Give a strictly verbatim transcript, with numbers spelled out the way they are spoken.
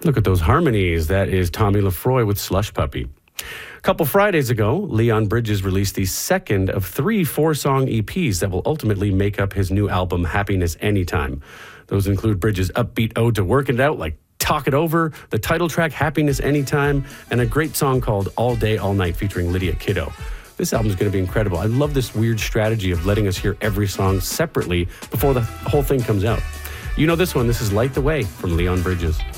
Look at those harmonies. That is Tommy Lefroy with Slush Puppy. A couple Fridays ago, Leon Bridges released the second of three four-song E Ps that will ultimately make up his new album, Happiness Anytime. Those include Bridges' upbeat ode to working it out, like Talk It Over, the title track, Happiness Anytime, and a great song called All Day, All Night featuring Lydia Kiddo. This album is going to be incredible. I love this weird strategy of letting us hear every song separately before the whole thing comes out. You know this one. This is Light the Way from Leon Bridges.